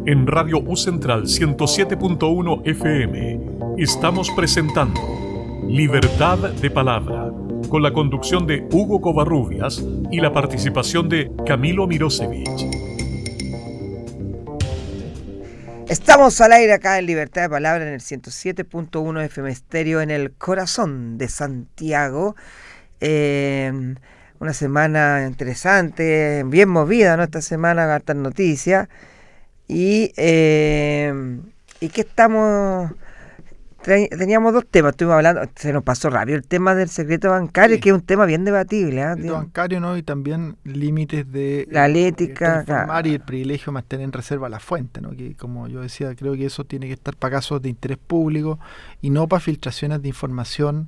En Radio U Central 107.1 FM estamos presentando Libertad de Palabra, con la conducción de Hugo Covarrubias y la participación de Camilo Mirosevich. Estamos al aire acá en Libertad de Palabra en el 107.1 FM Estéreo, en el corazón de Santiago. Una semana interesante, bien movida, ¿no? Esta semana, hartas noticias. Y que estamos... Teníamos dos temas, estuvimos hablando, se nos pasó rápido el tema del secreto bancario, sí, que es un tema bien debatible. El secreto bancario, ¿no? Y también límites de la ética, informar y el privilegio de mantener en reserva la fuente, ¿no? Que, como yo decía, creo que eso tiene que estar para casos de interés público y no para filtraciones de información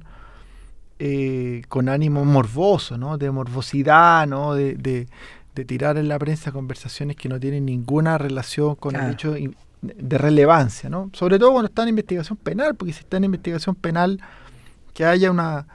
con ánimo morboso, ¿no? De morbosidad, ¿no? De tirar en la prensa conversaciones que no tienen ninguna relación con el hecho de relevancia, ¿no? Sobre todo cuando está en investigación penal, porque si está en investigación penal, que haya una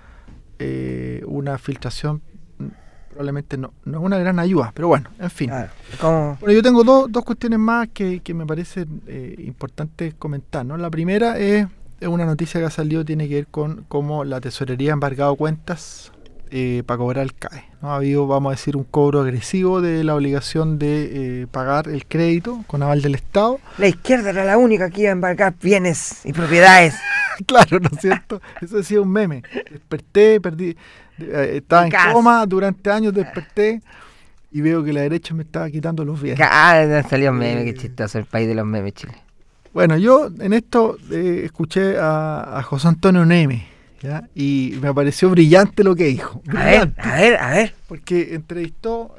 filtración probablemente no es una gran ayuda, pero bueno, en fin. Bueno, yo tengo dos cuestiones más que me parecen importantes comentar, ¿no? La primera es una noticia que ha salido, tiene que ver con cómo la tesorería ha embargado cuentas para cobrar el CAE, ¿no? Ha habido, vamos a decir, un cobro agresivo de la obligación de pagar el crédito con aval del Estado. La izquierda era la única que iba a embargar bienes y propiedades. Claro, ¿no es cierto? Eso ha sido un meme. Desperté, estaba en coma durante años, desperté y veo que la derecha me estaba quitando los bienes. Salió un meme, qué chistoso el país de los memes, Chile. Bueno, yo en esto escuché a José Antonio Neme, ¿ya? Y me pareció brillante lo que dijo. A ver. Porque entrevistó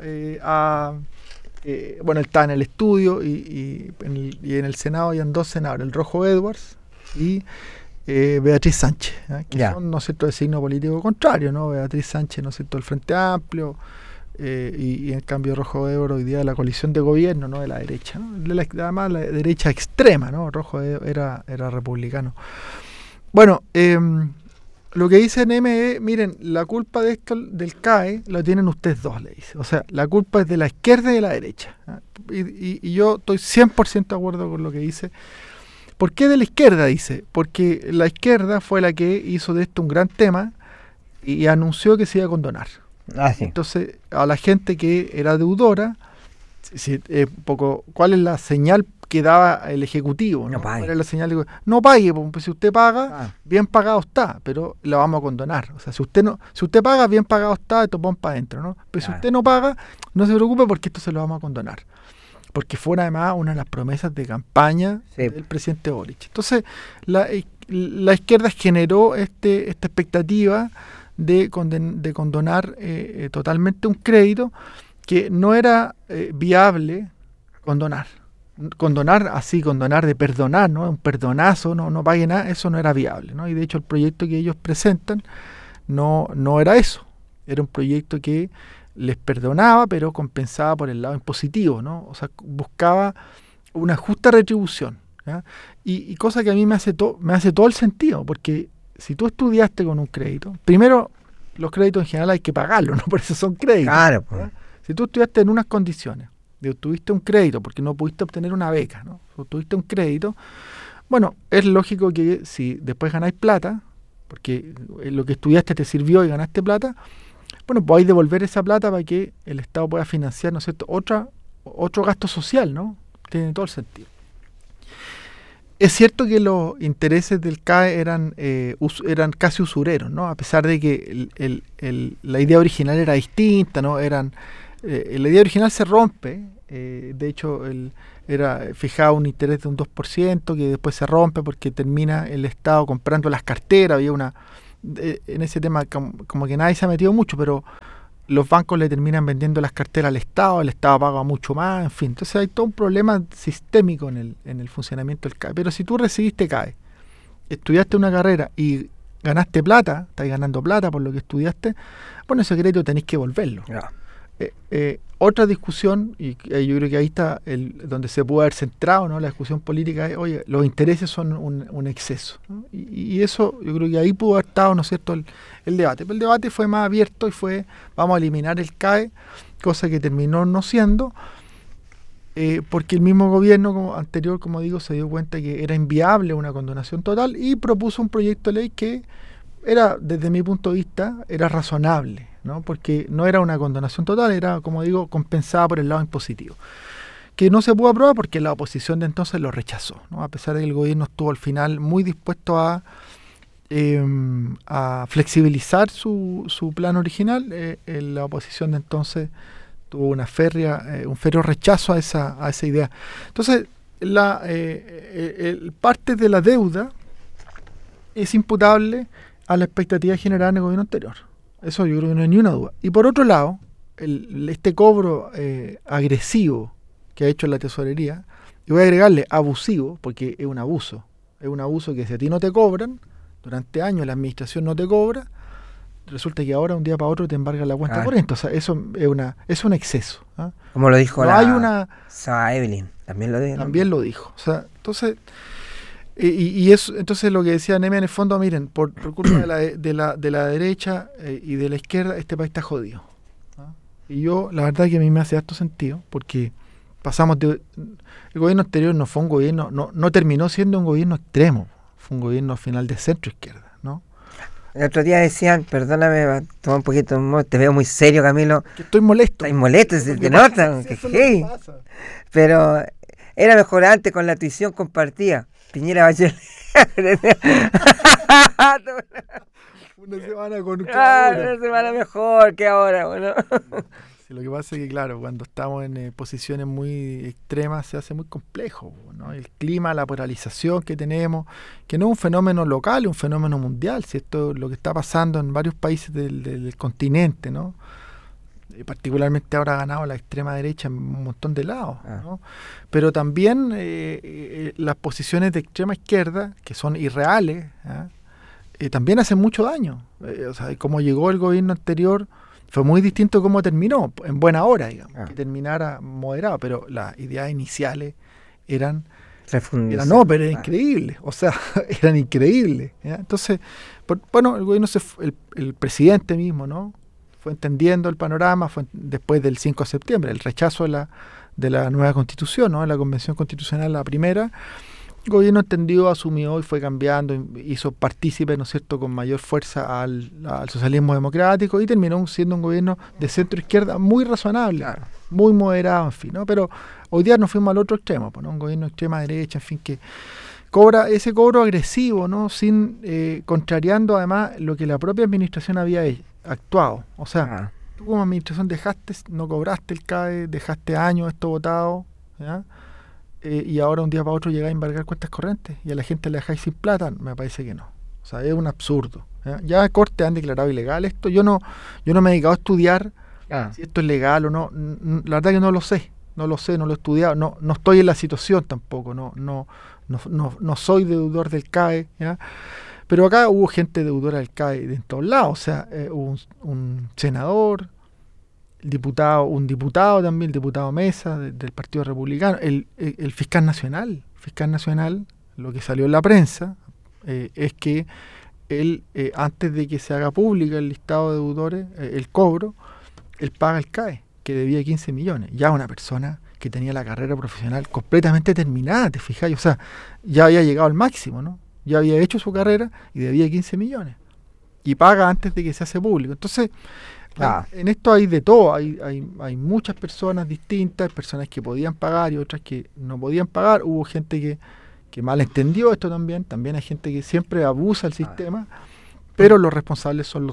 bueno, él estaba en el estudio y en el Senado habían dos senadores, el Rojo Edwards y Beatriz Sánchez, ¿ya? Que son, ¿no es cierto?, de signo político contrario, ¿no? Beatriz Sánchez, ¿no es cierto?, del Frente Amplio, y en cambio Rojo Edwards hoy día de la coalición de gobierno, ¿no?, de la derecha, ¿no? Además la derecha extrema, ¿no? Rojo Edwards era republicano. Bueno, lo que dice Neme es, miren, la culpa de esto del CAE la tienen ustedes dos, le dice. O sea, la culpa es de la izquierda y de la derecha. Y yo estoy 100% de acuerdo con lo que dice. ¿Por qué de la izquierda? Dice, porque la izquierda fue la que hizo de esto un gran tema y anunció que se iba a condonar. Sí. Entonces, a la gente que era deudora, ¿cuál es la señal que daba el Ejecutivo? No pague. Era la señal de, no pague, pues si usted paga, bien pagado está, pero la vamos a condonar. O sea, si usted paga, bien pagado está, esto pon para adentro, ¿no? Pero si usted no paga, no se preocupe porque esto se lo vamos a condonar. Porque fue además una de las promesas de campaña del presidente Boric. Entonces, la izquierda generó esta expectativa de condonar totalmente un crédito que no era viable condonar. Condonar de perdonar, ¿no? Un perdonazo, no pague nada, eso no era viable, ¿no? Y de hecho el proyecto que ellos presentan no era eso. Era un proyecto que les perdonaba, pero compensaba por el lado impositivo, ¿no? O sea, buscaba una justa retribución, ¿ya? Y cosa que a mí me hace todo el sentido, porque si tú estudiaste con un crédito, primero, los créditos en general hay que pagarlos, ¿no? Por eso son créditos. Claro, pues. Si tú estudiaste en unas condiciones, tuviste un crédito porque no pudiste obtener una beca, ¿no? O tuviste un crédito, bueno, es lógico que si después ganáis plata, porque lo que estudiaste te sirvió y ganaste plata, bueno, podéis devolver esa plata para que el Estado pueda financiar, ¿no es cierto?, otro gasto social, ¿no? Tiene todo el sentido. Es cierto que los intereses del CAE eran casi usureros, ¿no? A pesar de que la idea original era distinta, ¿no? La idea original se rompe, de hecho era fijado un interés de un 2% que después se rompe porque termina el Estado comprando las carteras. Había en ese tema como que nadie se ha metido mucho, pero los bancos le terminan vendiendo las carteras al Estado, el Estado paga mucho más, en fin. Entonces hay todo un problema sistémico en el funcionamiento del CAE. Pero si tú recibiste CAE, estudiaste una carrera y ganaste plata, estás ganando plata por lo que estudiaste, bueno, ese crédito tenés que devolverlo. Otra discusión, y yo creo que ahí está donde se puede haber centrado, ¿no?, la discusión política, es, oye, los intereses son un exceso, ¿no? Y eso, yo creo que ahí pudo haber estado, ¿no es cierto?, el debate. Pero el debate fue más abierto y fue, vamos a eliminar el CAE, cosa que terminó no siendo. porque el mismo gobierno anterior, como digo, se dio cuenta que era inviable una condonación total y propuso un proyecto de ley que era, desde mi punto de vista, era razonable, ¿no? Porque no era una condonación total, era, como digo, compensada por el lado impositivo, que no se pudo aprobar porque la oposición de entonces lo rechazó, ¿no? A pesar de que el gobierno estuvo al final muy dispuesto a flexibilizar su plan original, la oposición de entonces tuvo un férreo rechazo a esa idea. Entonces, parte de la deuda es imputable a la expectativa generada en el gobierno anterior. Eso yo creo que no hay ni una duda. Y por otro lado, este cobro agresivo que ha hecho la tesorería, y voy a agregarle abusivo, porque es un abuso que si a ti no te cobran, durante años la administración no te cobra, resulta que ahora un día para otro te embargan la cuenta corriente. O sea, eso es un exceso. ¿Ah? Como lo dijo Sara Evelyn, también lo dijo. También lo dijo. O sea, entonces, entonces lo que decía Nemia en el fondo, miren, por culpa de la derecha y de la izquierda, este país está jodido. ¿Ah? Y yo, la verdad que a mí me hace harto sentido, porque pasamos el gobierno anterior no fue un gobierno, no terminó siendo un gobierno extremo, fue un gobierno al final de centro izquierda, ¿no? El otro día decían, perdóname, toma un poquito, te veo muy serio, Camilo. Que estoy molesto. Estás molesto, se te nota. Pero era mejor antes con la tuición compartida. Piñera Bachelet. Una semana con una semana mejor que ahora, bueno. Sí, lo que pasa es que, claro, cuando estamos en posiciones muy extremas se hace muy complejo, ¿no? El clima, la polarización que tenemos, que no es un fenómeno local, es un fenómeno mundial. Si esto es lo que está pasando en varios países del continente, ¿no? Particularmente ahora ha ganado la extrema derecha en un montón de lados, ¿no? Pero también las posiciones de extrema izquierda, que son irreales, también hacen mucho daño. O sea, como llegó el gobierno anterior, fue muy distinto a cómo terminó, en buena hora, digamos, que terminara moderado, pero las ideas iniciales eran increíbles, o sea, eran increíbles, ¿ya? Entonces, bueno, el gobierno el presidente mismo, ¿no? Fue entendiendo el panorama, fue después del 5 de septiembre, el rechazo de la nueva constitución, ¿no? La convención constitucional, la primera. El gobierno entendió, asumió y fue cambiando, hizo partícipe, ¿no es cierto?, con mayor fuerza al socialismo democrático y terminó siendo un gobierno de centro-izquierda muy razonable, muy moderado, en fin, ¿no? Pero hoy día nos fuimos al otro extremo, ¿no? Un gobierno de extrema derecha, en fin, que cobra ese cobro agresivo, ¿no? Contrariando además lo que la propia administración había actuado. O sea, tú como administración no cobraste el CAE, dejaste años esto votado, ¿ya? Y ahora un día para otro llegáis a embargar cuentas corrientes y a la gente le dejáis sin plata. Me parece que no. O sea, es un absurdo. Ya Cortes han declarado ilegal esto. Yo no me he dedicado a estudiar si esto es legal o no. La verdad que no lo sé, no lo he estudiado. No estoy en la situación tampoco. No soy deudor del CAE, ¿ya? Pero acá hubo gente deudora del CAE de todos lados. O sea, hubo un senador, un diputado también, el diputado Mesa del Partido Republicano, el fiscal nacional, lo que salió en la prensa es que él, antes de que se haga pública el listado de deudores, el cobro, él paga el CAE, que debía 15 millones. Ya una persona que tenía la carrera profesional completamente terminada, te fijas, o sea, ya había llegado al máximo, ¿no? Ya había hecho su carrera y debía 15 millones. Y paga antes de que se hace público. Entonces, en esto hay de todo, hay muchas personas distintas, personas que podían pagar y otras que no podían pagar. Hubo gente que mal entendió esto también hay gente que siempre abusa del sistema, pero los responsables son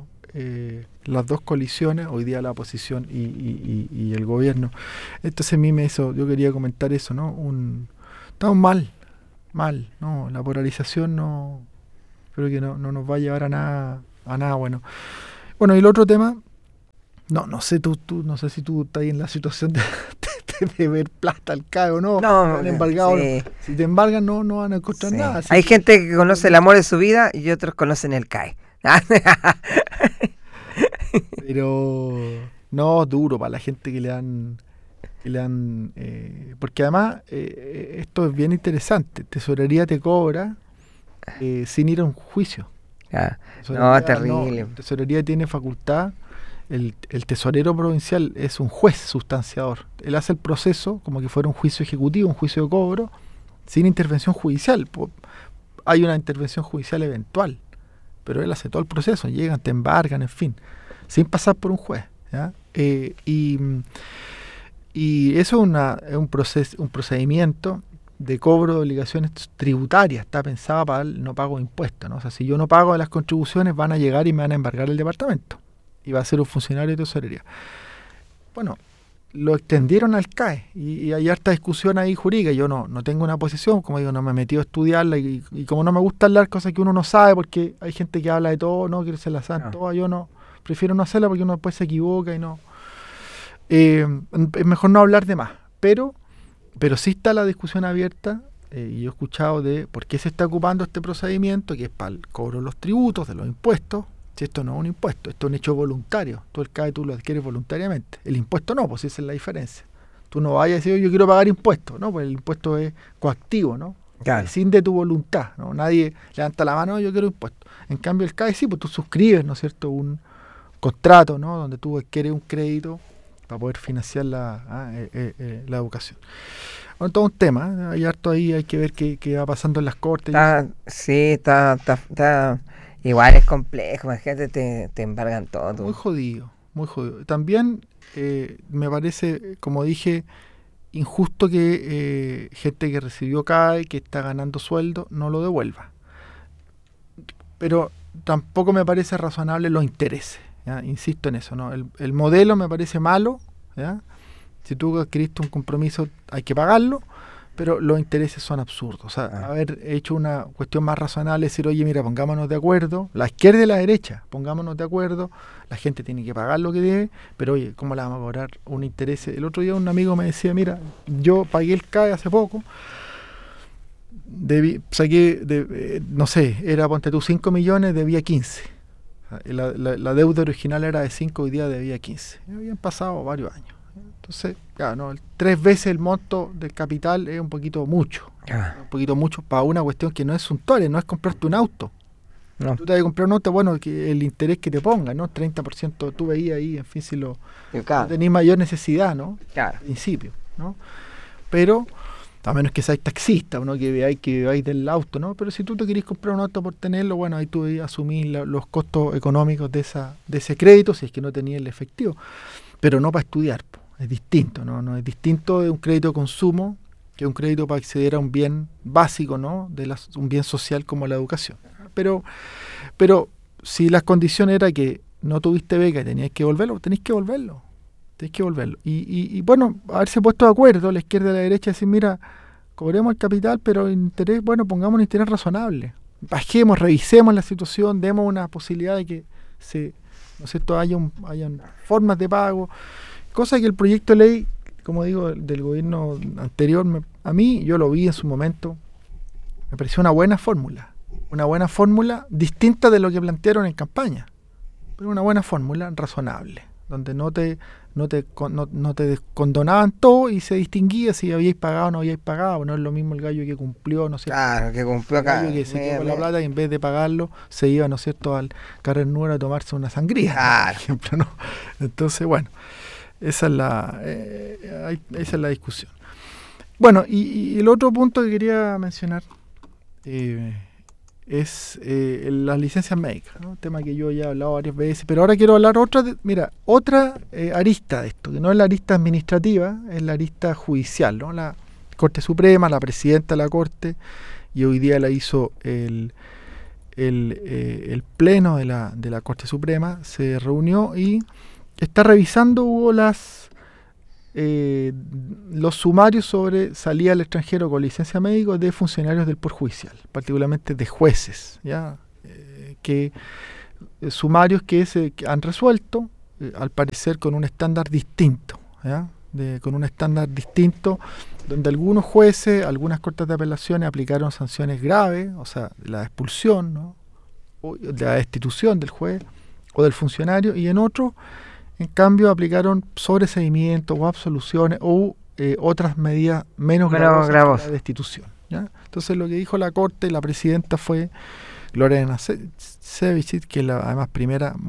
las dos coaliciones, hoy día la oposición y el gobierno. Entonces yo quería comentar eso, ¿no? Estamos mal, ¿no? La polarización creo que no nos va a llevar a nada bueno. Bueno, y el otro tema, no sé no sé si tú estás en la situación de ver plata al CAE o no. No, embargado, sí. Si te embargan no van a encontrar nada. Hay gente que conoce el amor de su vida y otros conocen el CAE. Pero no, duro para la gente que le han porque además esto es bien interesante. Tesorería te cobra sin ir a un juicio. No, terrible. Tesorería tiene facultad el tesorero provincial es un juez sustanciador. Él hace el proceso como que fuera un juicio ejecutivo, un juicio de cobro, sin intervención judicial. Hay una intervención judicial eventual, pero él hace todo el proceso, llegan, te embargan, en fin, sin pasar por un juez, ¿ya? Y eso es un procedimiento de cobro de obligaciones tributarias, está pensada para el no pago de impuestos, ¿no? O sea, si yo no pago las contribuciones, van a llegar y me van a embargar el departamento, y va a ser un funcionario de tesorería. Bueno, lo extendieron al CAE, y hay harta discusión ahí jurídica. Yo no tengo una posición, como digo, no me he metido a estudiarla, y como no me gusta hablar cosas que uno no sabe, porque hay gente que habla de todo, no quiere se la saben todas, yo no, prefiero no hacerla porque uno después se equivoca y no. Es mejor no hablar de más, pero sí está la discusión abierta, y yo he escuchado de por qué se está ocupando este procedimiento, que es para el cobro de los tributos, de los impuestos. Si esto no es un impuesto, esto es un hecho voluntario. Tú el CAE tú lo adquieres voluntariamente. El impuesto no, pues esa es la diferencia. Tú no vayas a decir, yo quiero pagar impuestos, ¿no? Pues el impuesto es coactivo, ¿no? Claro. Sin de tu voluntad, ¿no? Nadie levanta la mano, yo quiero impuestos. En cambio el CAE sí, pues tú suscribes, ¿no es cierto?, un contrato, ¿no?, donde tú adquieres un crédito para poder financiar la educación. Bueno, todo un tema, hay harto ahí, hay que ver qué va pasando en las cortes. Está igual es complejo, imagínate, te embargan todo. Muy jodido, muy jodido. También me parece, como dije, injusto que gente que recibió CAE, que está ganando sueldo, no lo devuelva. Pero tampoco me parece razonable los intereses, ¿ya? Insisto en eso, ¿no? El modelo me parece malo, ¿ya? Si tú adquiriste un compromiso hay que pagarlo, pero los intereses son absurdos. O sea, haber hecho una cuestión más razonable, decir, oye, mira, pongámonos de acuerdo, la izquierda y la derecha, pongámonos de acuerdo, la gente tiene que pagar lo que debe, pero oye, ¿cómo la vamos a cobrar un interés? El otro día un amigo me decía, mira, yo pagué el CAE hace poco, no sé, era, ponte tú, 5 millones, debía 15. La deuda original era de 5, hoy día debía 15. Habían pasado varios años. Entonces, claro, ¿no? 3 veces el monto del capital es un poquito mucho. Un poquito mucho para una cuestión que no es suntuaria, no es comprarte un auto. No. Tú te vas a comprar un auto, bueno, que el interés que te ponga, ¿no? 30% tú veías ahí, en fin, si no tenés mayor necesidad, ¿no? Claro. Al principio, ¿no? Pero, a menos que seáis taxista, ¿no? Que veáis del auto, ¿no? Pero si tú te querés comprar un auto por tenerlo, bueno, ahí tú asumís los costos económicos de ese crédito, si es que no tenías el efectivo. Pero no para estudiar, es distinto, ¿no? No es distinto de un crédito de consumo que un crédito para acceder a un bien básico, ¿no? Un bien social como la educación. Pero si las condiciones era que no tuviste beca y tenías que devolverlo, tenéis que devolverlo. Y bueno, haberse puesto de acuerdo la izquierda y la derecha, decir, mira, cobremos el capital, pero el interés, bueno, pongamos un interés razonable. Bajemos, revisemos la situación, demos una posibilidad de que ¿no es cierto?, hayan formas de pago, cosa que el proyecto de ley, como digo, del gobierno anterior, a mí, yo lo vi en su momento, me pareció una buena fórmula distinta de lo que plantearon en campaña, pero una buena fórmula razonable, donde no te condonaban todo y se distinguía si habíais pagado o no habíais pagado. No es lo mismo el gallo que cumplió, ¿no es cierto? Claro, que cumplió acá. El gallo que se quedó con la plata y en vez de pagarlo se iba, ¿no es cierto?, al Carrer Número a tomarse una sangría, claro, por ejemplo, ¿no? Entonces, bueno, esa es la discusión. Bueno, y el otro punto que quería mencionar es las licencias médicas, ¿no? Un tema que yo ya he hablado varias veces, pero ahora quiero hablar otra arista de esto, que no es la arista administrativa, es la arista judicial, ¿no? La Corte Suprema, la presidenta de la Corte, y hoy día la hizo el Pleno de la Corte Suprema, se reunió y está revisando los sumarios sobre salida al extranjero con licencia médica de funcionarios del Poder Judicial, particularmente de jueces, ¿ya? Sumarios que han resuelto, al parecer con un estándar distinto, ¿ya? Con un estándar distinto, donde algunos jueces, algunas cortes de apelaciones aplicaron sanciones graves, o sea, la expulsión, ¿no?, o la destitución del juez o del funcionario, y en otros, en cambio, aplicaron sobreseimientos o absoluciones o otras medidas menos gravosas que la destitución, ¿ya? Entonces, lo que dijo la Corte, la presidenta, fue Gloria Sejevicic, que es además primera